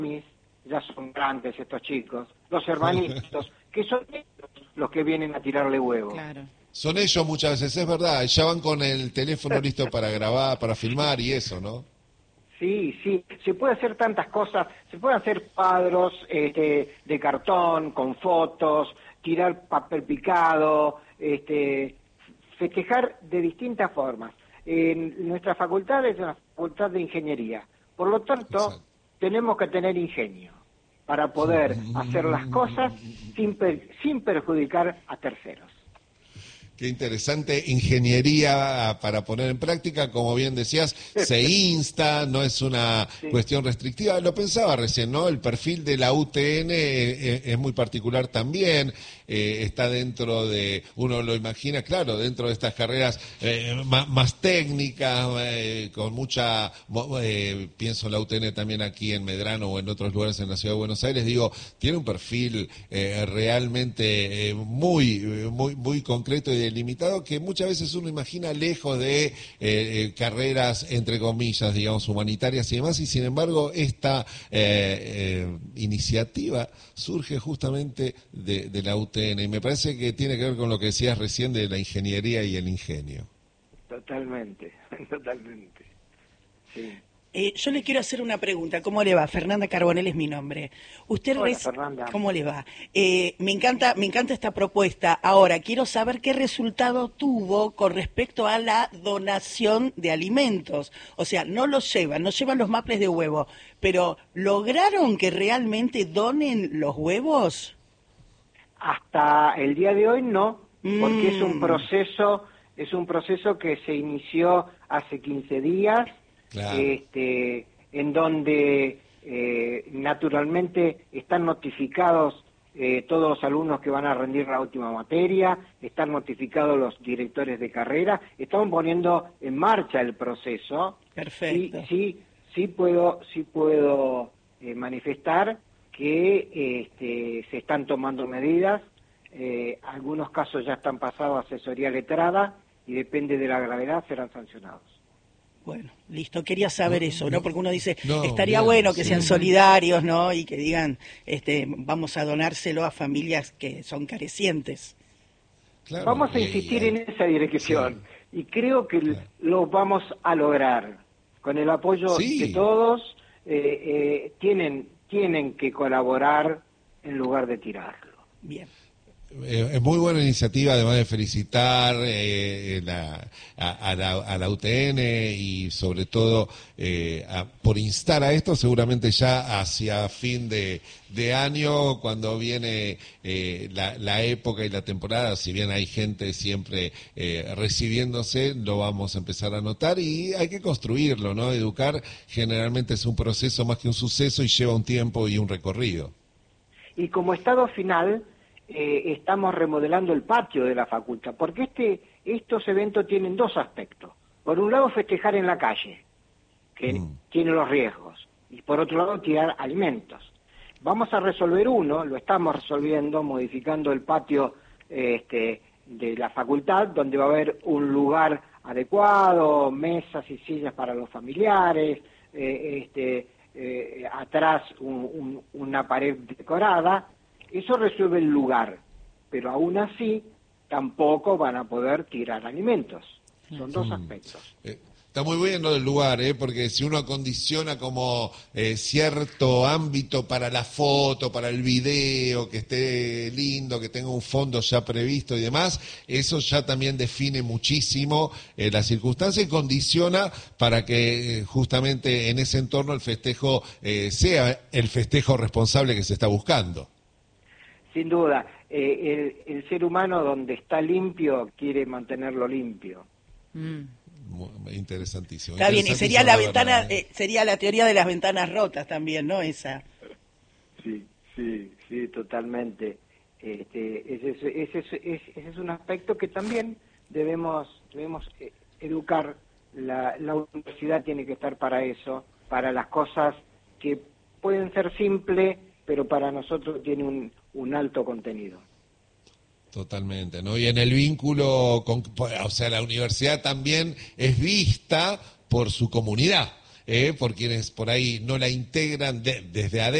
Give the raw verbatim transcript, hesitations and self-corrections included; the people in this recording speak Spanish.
ya son grandes estos chicos, los hermanitos, que son ellos los que vienen a tirarle huevo. Claro. Son ellos muchas veces, es verdad, ya van con el teléfono listo para grabar, para filmar y eso, ¿no? Sí, sí, se puede hacer tantas cosas, se pueden hacer cuadros este, de cartón, con fotos, tirar papel picado, este, festejar de distintas formas. En nuestra facultad es una facultad de ingeniería, por lo tanto, Exacto. tenemos que tener ingenio para poder hacer las cosas sin, per, sin perjudicar a terceros. Qué interesante ingeniería para poner en práctica, como bien decías, se insta, no es una sí. cuestión restrictiva. Lo pensaba recién, ¿no? El perfil de la U T N es, es muy particular también, eh, está dentro de, uno lo imagina, claro, dentro de estas carreras eh, más, más técnicas, eh, con mucha, eh, pienso en la U T N también aquí en Medrano o en otros lugares en la Ciudad de Buenos Aires, digo, tiene un perfil eh, realmente eh, muy, muy, muy concreto y de limitado que muchas veces uno imagina lejos de eh, eh, carreras, entre comillas, digamos, humanitarias y demás, y sin embargo esta eh, eh, iniciativa surge justamente de, de la U T N, y me parece que tiene que ver con lo que decías recién de la ingeniería y el ingenio. Totalmente, totalmente, sí. Eh, yo le quiero hacer una pregunta. ¿Cómo le va? Fernanda Carbonell es mi nombre. Usted Hola, res... Fernanda. ¿Cómo le va? Eh, me encanta, me encanta esta propuesta. Ahora, quiero saber qué resultado tuvo con respecto a la donación de alimentos. O sea, no los llevan, no llevan los maples de huevo, pero ¿lograron que realmente donen los huevos? Hasta el día de hoy no, porque Mm. es un proceso, es un proceso que se inició hace quince días. Claro. Este, en donde eh, naturalmente están notificados eh, todos los alumnos que van a rendir la última materia, están notificados los directores de carrera, estamos poniendo en marcha el proceso. Perfecto. Sí, sí, sí puedo, sí puedo eh, manifestar que este, se están tomando medidas, eh, algunos casos ya están pasados a asesoría letrada y depende de la gravedad serán sancionados. Bueno, listo, quería saber no, eso, ¿no? Porque uno dice, no, estaría bien, bueno que sí. sean solidarios, ¿no? Y que digan, este, vamos a donárselo a familias que son carecientes. Claro, vamos a insistir y, en esa dirección, sí. Y creo que claro. lo vamos a lograr. Con el apoyo sí. de todos, eh, eh, tienen, tienen que colaborar en lugar de tirarlo. Bien. Eh, es muy buena iniciativa, además de felicitar eh, la, a, a, la, a la U T N y sobre todo eh, a, por instar a esto, seguramente ya hacia fin de, de año, cuando viene eh, la, la época y la temporada, si bien hay gente siempre eh, recibiéndose, lo vamos a empezar a notar y hay que construirlo, ¿no? Educar generalmente es un proceso más que un suceso y lleva un tiempo y un recorrido. Y como estado final, Eh, estamos remodelando el patio de la facultad, porque este estos eventos tienen dos aspectos. Por un lado, festejar en la calle, que mm. tiene los riesgos, y por otro lado, tirar alimentos. Vamos a resolver uno, lo estamos resolviendo, modificando el patio eh, este, de la facultad, donde va a haber un lugar adecuado, mesas y sillas para los familiares, eh, este, eh, atrás un, un, una pared decorada. Eso resuelve el lugar, pero aún así tampoco van a poder tirar alimentos. Son dos mm. aspectos. Eh, está muy bien lo del lugar, ¿eh? Porque si uno acondiciona como eh, cierto ámbito para la foto, para el video, que esté lindo, que tenga un fondo ya previsto y demás, eso ya también define muchísimo eh, la circunstancia y condiciona para que eh, justamente en ese entorno el festejo eh, sea el festejo responsable que se está buscando. Sin duda, eh, el, el ser humano donde está limpio quiere mantenerlo limpio. Mm. Interesantísimo. Está bien, y sería la ventana, eh, sería la teoría de las ventanas rotas también, ¿no? Esa. Sí, sí, sí, totalmente. Este, ese, ese, ese, ese es un aspecto que también debemos, debemos educar. La, la universidad tiene que estar para eso, para las cosas que pueden ser simples, pero para nosotros tiene un, un alto contenido. Totalmente, ¿no? Y en el vínculo, con, o sea, la universidad también es vista por su comunidad. eh, por quienes por ahí no la integran de, desde adentro.